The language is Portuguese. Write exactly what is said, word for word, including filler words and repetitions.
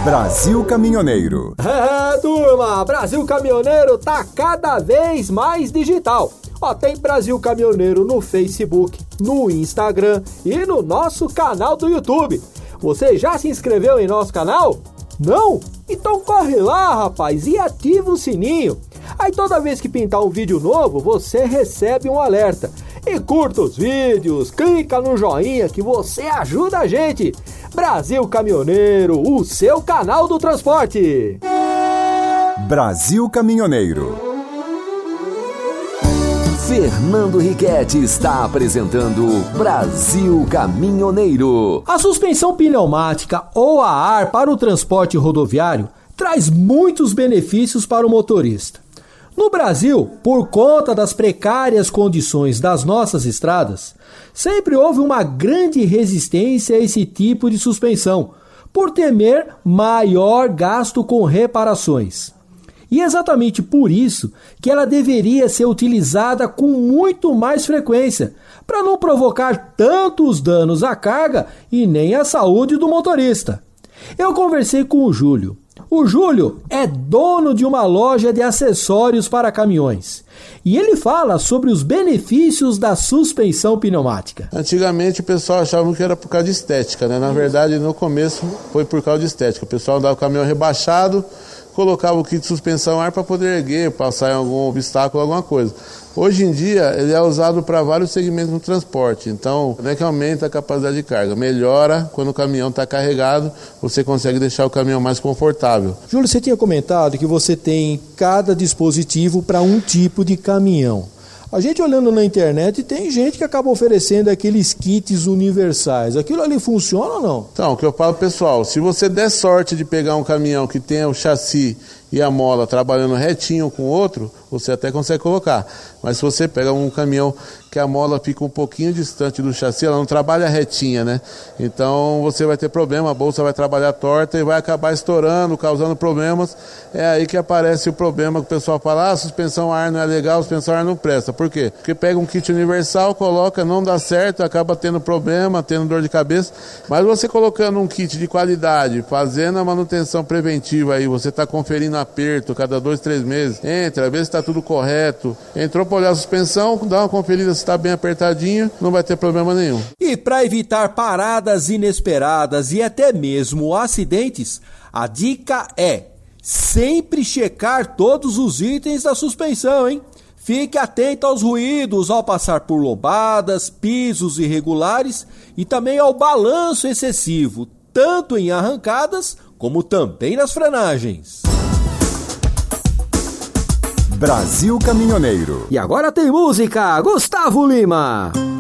Brasil Caminhoneiro. É, turma, Brasil Caminhoneiro tá cada vez mais digital. Ó, tem Brasil Caminhoneiro no Facebook, no Instagram e no nosso canal do YouTube. Você já se inscreveu em nosso canal? Não? Então corre lá, rapaz, e ativa o sininho. Aí toda vez que pintar um vídeo novo, você recebe um alerta. E curta os vídeos, clica no joinha que você ajuda a gente. Brasil Caminhoneiro, o seu canal do transporte. Brasil Caminhoneiro. Fernando Riquetti está apresentando Brasil Caminhoneiro. A suspensão pneumática ou a ar para o transporte rodoviário traz muitos benefícios para o motorista. No Brasil, por conta das precárias condições das nossas estradas, sempre houve uma grande resistência a esse tipo de suspensão, por temer maior gasto com reparações. E é exatamente por isso que ela deveria ser utilizada com muito mais frequência, para não provocar tantos danos à carga e nem à saúde do motorista. Eu conversei com o Júlio. O Júlio é dono de uma loja de acessórios para caminhões e ele fala sobre os benefícios da suspensão pneumática. Antigamente o pessoal achava que era por causa de estética, né? Na verdade, no começo foi por causa de estética. O pessoal andava com o caminhão rebaixado, colocava o kit de suspensão ar para poder erguer, passar em algum obstáculo, alguma coisa. Hoje em dia, ele é usado para vários segmentos no transporte. Então, não é que aumenta a capacidade de carga, melhora quando o caminhão está carregado, você consegue deixar o caminhão mais confortável. Júlio, você tinha comentado que você tem cada dispositivo para um tipo de caminhão. A gente olhando na internet, tem gente que acaba oferecendo aqueles kits universais. Aquilo ali funciona ou não? Então, o que eu falo, pessoal, se você der sorte de pegar um caminhão que tenha o chassi e a mola trabalhando retinho com o outro, você até consegue colocar. Mas se você pega um caminhão que a mola fica um pouquinho distante do chassi, ela não trabalha retinha, né? Então você vai ter problema, a bolsa vai trabalhar torta e vai acabar estourando, causando problemas. É aí que aparece o problema que o pessoal fala, ah, suspensão ar não é legal, suspensão ar não presta. Por quê? Porque pega um kit universal, coloca, não dá certo, acaba tendo problema, tendo dor de cabeça. Mas você colocando um kit de qualidade, fazendo a manutenção preventiva aí, você está conferindo aperto cada dois, três meses, entra, vê se está tudo correto, entrou para olhar a suspensão, dá uma conferida se está bem apertadinho, não vai ter problema nenhum. E para evitar paradas inesperadas e até mesmo acidentes, a dica é sempre checar todos os itens da suspensão, hein? Fique atento aos ruídos ao passar por lombadas, pisos irregulares e também ao balanço excessivo, tanto em arrancadas como também nas frenagens. Brasil Caminhoneiro. E agora tem música, Gustavo Lima.